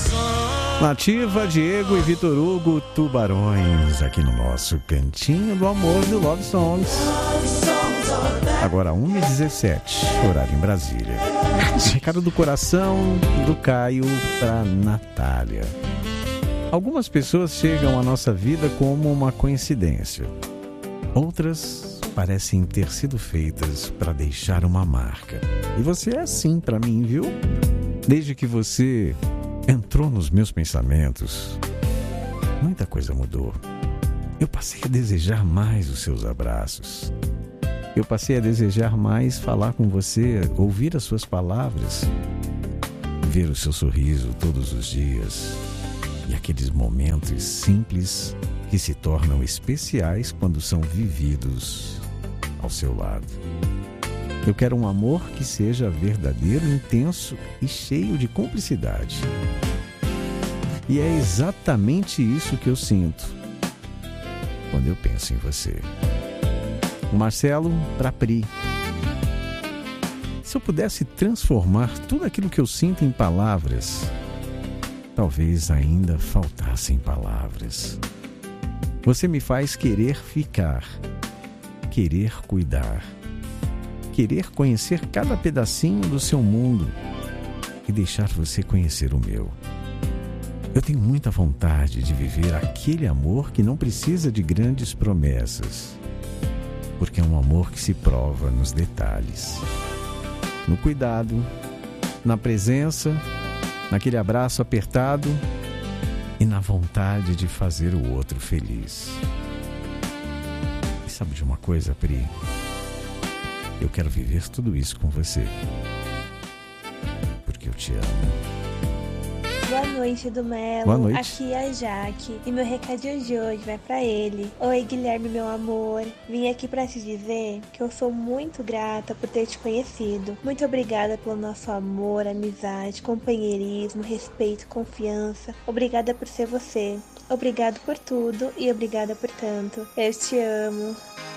Nativa, Diego e Vitor Hugo, Tubarões, aqui no nosso Cantinho do Amor do Love Songs. Agora 1h17, horário em Brasília. Recado do coração do Caio para Natália. Algumas pessoas chegam à nossa vida como uma coincidência. Outras parecem ter sido feitas para deixar uma marca. E você é assim para mim, viu? Desde que você entrou nos meus pensamentos, muita coisa mudou. Eu passei a desejar mais os seus abraços. Eu passei a desejar mais falar com você, ouvir as suas palavras, ver o seu sorriso todos os dias e aqueles momentos simples que se tornam especiais quando são vividos ao seu lado. Eu quero um amor que seja verdadeiro, intenso e cheio de cumplicidade. E é exatamente isso que eu sinto quando eu penso em você. Marcelo pra Pri. Se eu pudesse transformar tudo aquilo que eu sinto em palavras, talvez ainda faltassem palavras. Você me faz querer ficar, querer cuidar, querer conhecer cada pedacinho do seu mundo e deixar você conhecer o meu. Eu tenho muita vontade de viver aquele amor que não precisa de grandes promessas, porque é um amor que se prova nos detalhes, no cuidado, na presença, naquele abraço apertado e na vontade de fazer o outro feliz. E sabe de uma coisa, Pri? Eu quero viver tudo isso com você, porque eu te amo. Boa noite, do Melo. Boa noite. Aqui é a Jaque e meu recadinho de hoje vai pra ele. Oi, Guilherme, meu amor. Vim aqui pra te dizer que eu sou muito grata por ter te conhecido. Muito obrigada pelo nosso amor, amizade, companheirismo, respeito, confiança. Obrigada por ser você. Obrigado por tudo e obrigada por tanto. Eu te amo.